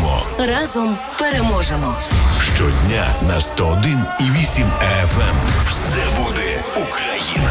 допомагаємо. Разом переможемо. Щодня на 101,8 FM. Все буде Україна.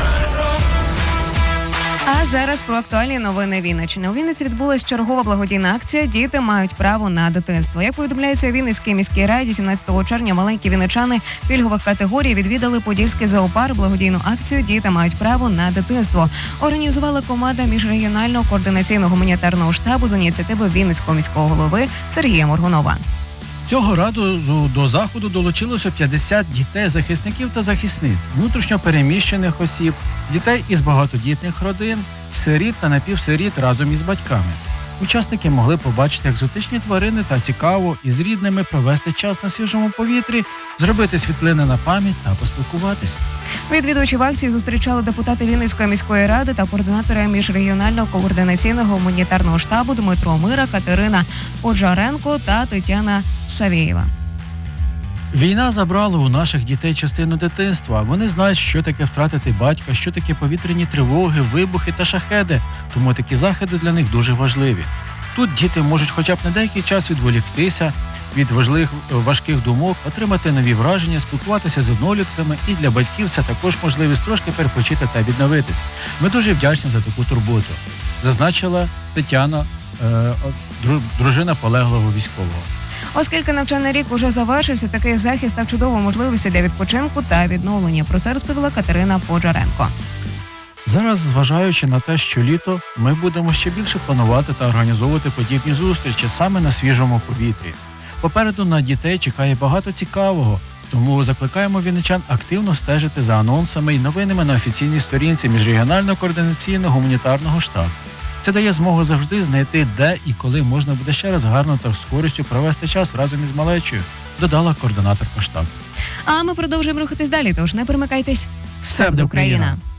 А зараз про актуальні новини Вінниччини. У Вінниці відбулась чергова благодійна акція «Діти мають право на дитинство». Як повідомляється у Вінницькій міській раді, 17 червня маленькі вінничани пільгових категорій відвідали Подільський зоопарк. Благодійну акцію «Діти мають право на дитинство» організувала команда міжрегіонального координаційного гуманітарного штабу з ініціативи Вінницького міського голови Сергія Моргунова. Цього разу до заходу долучилося 50 дітей, захисників та захисниць, внутрішньо переміщених осіб, дітей із багатодітних родин, сиріт та напівсиріт разом із батьками. Учасники могли побачити екзотичні тварини та цікаво із рідними провести час на свіжому повітрі, зробити світлини на пам'ять та поспілкуватися. Відвідувачів акції зустрічали депутати Вінницької міської ради та координатори міжрегіонального координаційного гуманітарного штабу Дмитро Мира, Катерина Поджаренко та Тетяна Савєєва. Війна забрала у наших дітей частину дитинства. Вони знають, що таке втратити батька, що таке повітряні тривоги, вибухи та шахеди. Тому такі заходи для них дуже важливі. Тут діти можуть хоча б на деякий час відволіктися від важких думок, отримати нові враження, спілкуватися з однолітками, і для батьків це також можливість трошки перепочити та відновитись. Ми дуже вдячні за таку турботу, зазначила Тетяна, дружина полеглого військового. Оскільки навчальний рік уже завершився, такий захід став чудовою можливістю для відпочинку та відновлення. Про це розповіла Катерина Поджаренко. Зараз, зважаючи на те, що літо, ми будемо ще більше планувати та організовувати подібні зустрічі саме на свіжому повітрі. Попереду на дітей чекає багато цікавого, тому закликаємо вінничан активно стежити за анонсами і новинами на офіційній сторінці міжрегіонального координаційного гуманітарного штабу. Це дає змогу завжди знайти, де і коли можна буде ще раз гарно та з користю провести час разом із малечою, додала координаторка штабу. А ми продовжуємо рухатись далі, тож не перемикайтесь. Все буде Україна!